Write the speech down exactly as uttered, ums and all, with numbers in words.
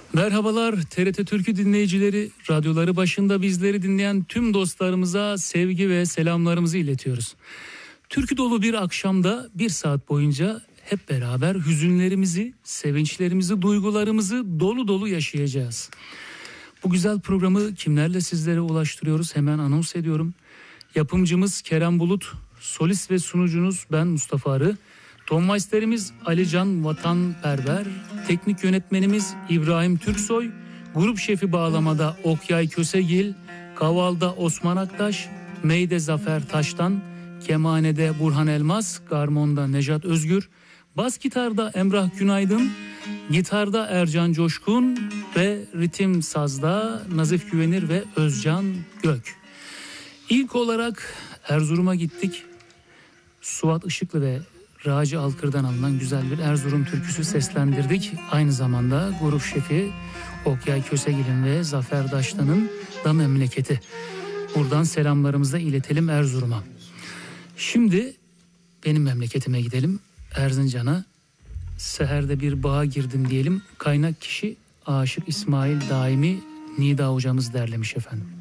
Merhabalar T R T Türkü dinleyicileri, radyoları başında bizleri dinleyen tüm dostlarımıza sevgi ve selamlarımızı iletiyoruz. Türkü dolu bir akşamda bir saat boyunca hep beraber hüzünlerimizi, sevinçlerimizi, duygularımızı dolu dolu yaşayacağız. Bu güzel programı kimlerle sizlere ulaştırıyoruz hemen anons ediyorum. Yapımcımız Kerem Bulut, solist ve sunucunuz ben Mustafa Arı. Tonmeisterimiz Alican Vatanperver, teknik yönetmenimiz İbrahim Türksoy, grup şefi bağlamada Okyay Kösegil, kavalda Osman Aktaş, meyde Zafer Taştan, kemanede Burhan Elmas, garmonda Nejat Özgür, bas gitarda Emrah Günaydın, gitarda Ercan Coşkun ve ritim sazda Nazif Güvenir ve Özcan Gök. İlk olarak Erzurum'a gittik. Suat Işıklı ve Raci Alkır'dan alınan güzel bir Erzurum türküsü seslendirdik. Aynı zamanda grup şefi Okyay Kösegil'in ve Zafer Daştan'ın da memleketi. Buradan selamlarımızı da iletelim Erzurum'a. Şimdi benim memleketime gidelim. Erzincan'a. Seherde bir bağa girdim diyelim. Kaynak kişi Aşık İsmail Daimi Nida hocamız derlemiş efendim.